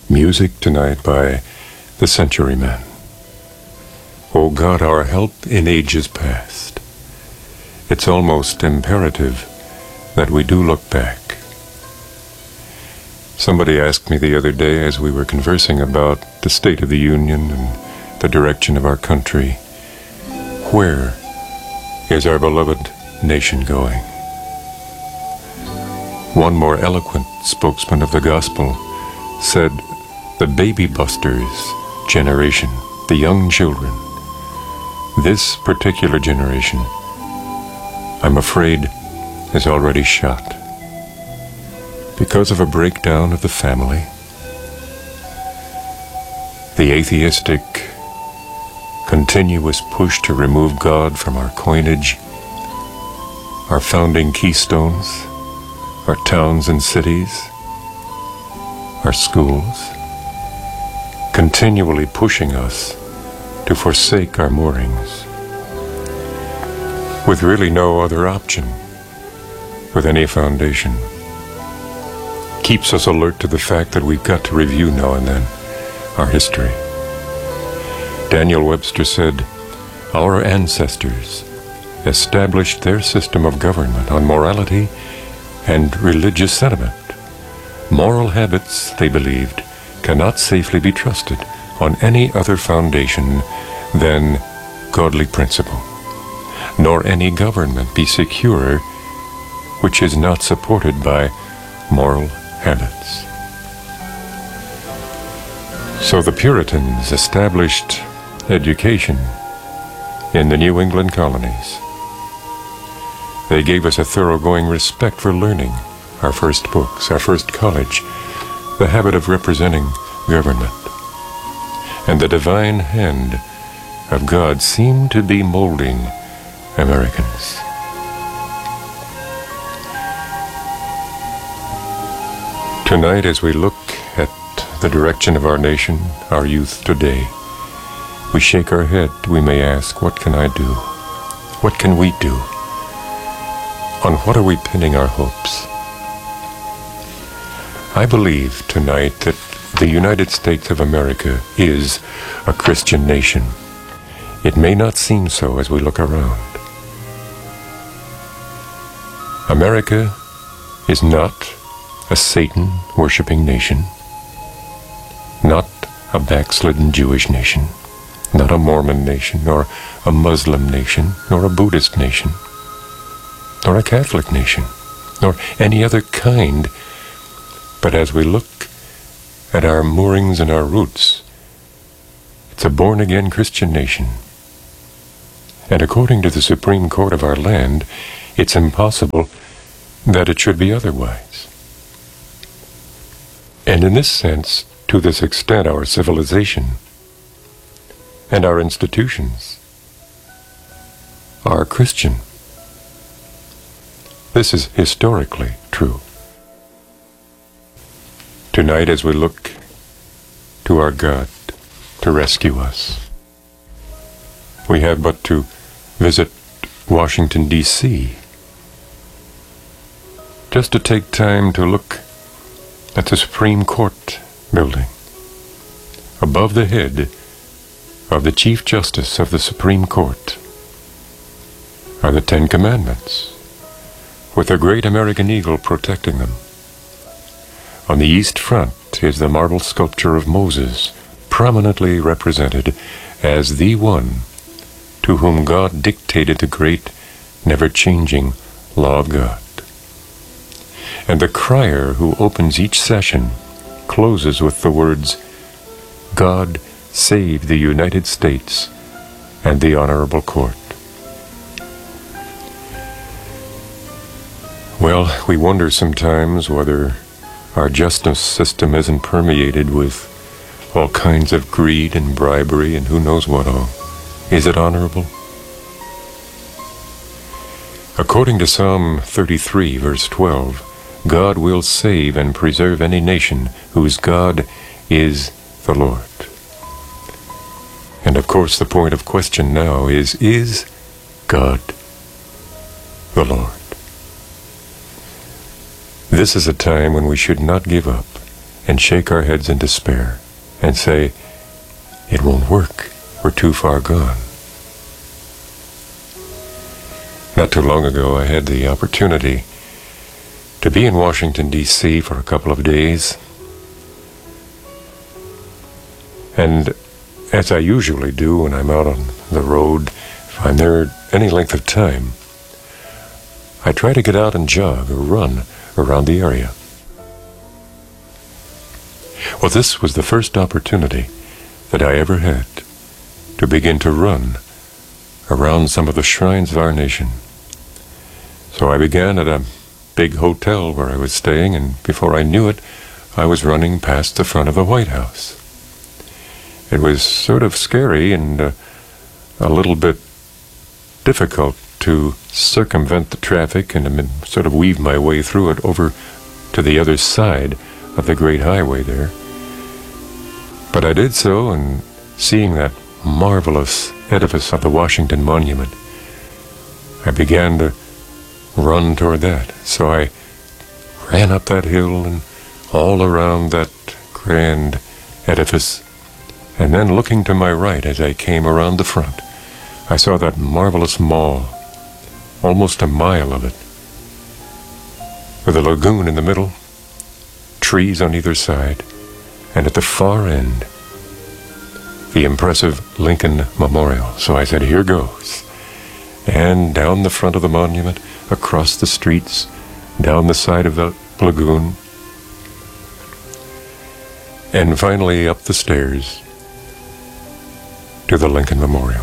Music tonight by The Centurymen. O God, our help in ages past. It's almost imperative that we do look back. Somebody asked me the other day as we were conversing about the state of the Union and the direction of our country, where is our beloved nation going? One more eloquent spokesman of the gospel said, the baby busters generation, the young children, this particular generation, I'm afraid, is already shot because of a breakdown of the family, the atheistic, continuous push to remove God from our coinage, our founding keystones, our towns and cities, our schools, continually pushing us to forsake our moorings, with really no other option, with any foundation. Keeps us alert to the fact that we've got to review now and then our history. Daniel Webster said, our ancestors established their system of government on morality and religious sentiment. Moral habits, they believed, cannot safely be trusted on any other foundation than godly principle, nor any government be secure which is not supported by moral habits. So the Puritans established education in the New England colonies. They gave us a thoroughgoing respect for learning, our first books, our first college, the habit of representing government. And the divine hand of God seemed to be molding Americans. Tonight, as we look at the direction of our nation, our youth today, we shake our head. We may ask, what can I do? What can we do? On what are we pinning our hopes? I believe tonight that the United States of America is a Christian nation. It may not seem so as we look around. America is not a Satan-worshipping nation, not a backslidden Jewish nation, not a Mormon nation, nor a Muslim nation, nor a Buddhist nation, nor a Catholic nation, nor any other kind. But as we look at our moorings and our roots, it's a born-again Christian nation. And according to the Supreme Court of our land, it's impossible that it should be otherwise. And in this sense, to this extent, our civilization and our institutions are Christian. This is historically true. Tonight, as we look to our God to rescue us, we have but to visit Washington, D.C., just to take time to look at the Supreme Court building. Above the head of the Chief Justice of the Supreme Court are the Ten Commandments, with a great American eagle protecting them. On the east front is the marble sculpture of Moses, prominently represented as the one to whom God dictated the great, never-changing law of God. And the crier who opens each session closes with the words, God save the United States and the Honorable Court. Well, we wonder sometimes whether our justice system isn't permeated with all kinds of greed and bribery and who knows what all. Is it honorable? According to Psalm 33, verse 12, God will save and preserve any nation whose God is the Lord. And of course the point of question now is God the Lord? This is a time when we should not give up and shake our heads in despair and say, it won't work, we're too far gone. Not too long ago, I had the opportunity to be in Washington, D.C. for a couple of days. And as I usually do when I'm out on the road, if I'm there any length of time, I try to get out and jog or run around the area. Well, this was the first opportunity that I ever had to begin to run around some of the shrines of our nation. So I began at a big hotel where I was staying, and before I knew it, I was running past the front of the White House. It was sort of scary and a little bit difficult to circumvent the traffic and sort of weave my way through it over to the other side of the great highway there. But I did so, and seeing that marvelous edifice of the Washington Monument, I began to run toward that. So I ran up that hill and all around that grand edifice, and then looking to my right as I came around the front, I saw that marvelous mall, almost a mile of it, with a lagoon in the middle, trees on either side, and at the far end, the impressive Lincoln Memorial. So I said, here goes. And down the front of the monument, across the streets, down the side of the lagoon, and finally up the stairs to the Lincoln Memorial.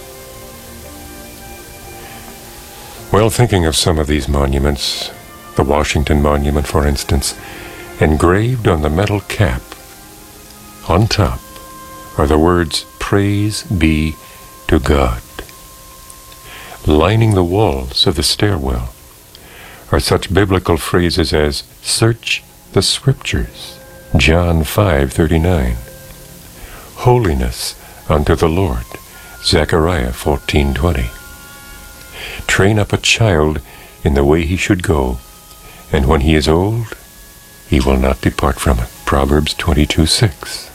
Well, thinking of some of these monuments, the Washington Monument, for instance, engraved on the metal cap on top are the words, "Praise be to God." Lining the walls of the stairwell are such biblical phrases as, "Search the Scriptures," John 5:39. "Holiness unto the Lord," Zechariah 14:20. "Train up a child in the way he should go, and when he is old, he will not depart from it," Proverbs 22:6.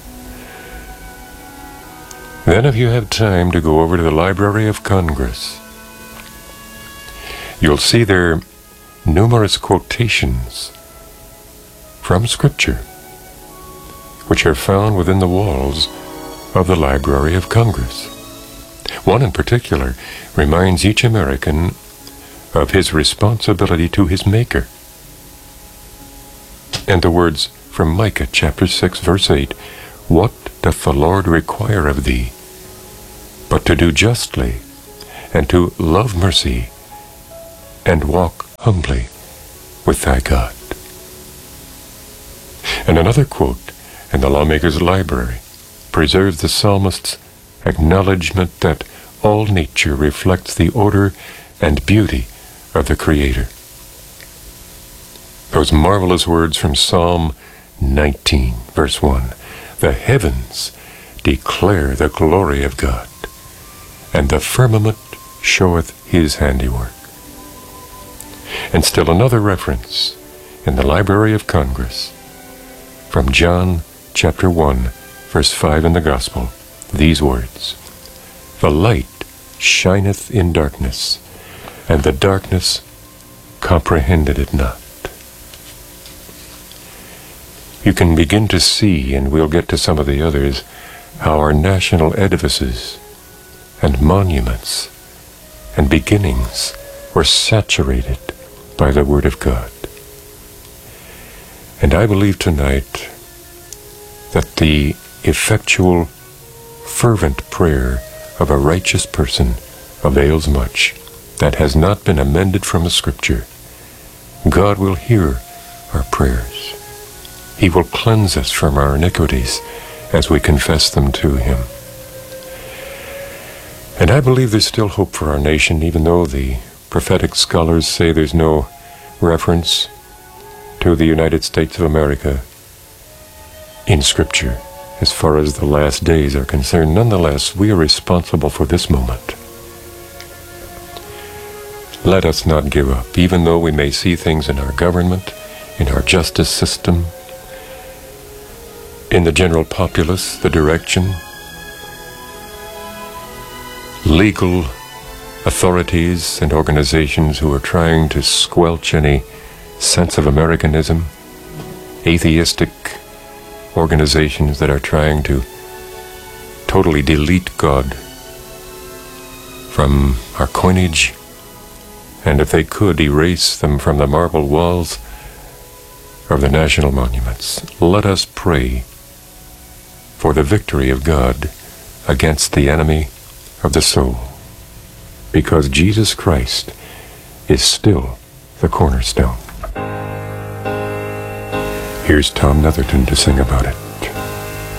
Then if you have time to go over to the Library of Congress, you'll see there numerous quotations from Scripture, which are found within the walls of the Library of Congress. One in particular reminds each American of his responsibility to his Maker. And the words from Micah chapter 6, verse 8, "What doth the Lord require of thee, but to do justly, and to love mercy, and walk humbly with thy God." And another quote in the Lawmaker's Library preserves the psalmist's acknowledgement that all nature reflects the order and beauty of the Creator. Those marvelous words from Psalm 19, verse 1, "The heavens declare the glory of God, and the firmament showeth his handiwork." And still another reference in the Library of Congress from John chapter 1, verse 5 in the Gospel, these words, "The light shineth in darkness, and the darkness comprehended it not." You can begin to see, and we'll get to some of the others, how our national edifices and monuments and beginnings were saturated by the Word of God. And I believe tonight that the effectual, fervent prayer of a righteous person avails much that has not been amended from a Scripture. God will hear our prayers. He will cleanse us from our iniquities as we confess them to Him. And I believe there's still hope for our nation, even though the prophetic scholars say there's no reference to the United States of America in Scripture as far as the last days are concerned. Nonetheless, we are responsible for this moment. Let us not give up, even though we may see things in our government, in our justice system, in the general populace the direction. Legal authorities and organizations who are trying to squelch any sense of Americanism, atheistic organizations that are trying to totally delete God from our coinage, and if they could, erase them from the marble walls of the national monuments. Let us pray for the victory of God against the enemy of the soul, because Jesus Christ is still the cornerstone. Here's Tom Netherton to sing about it.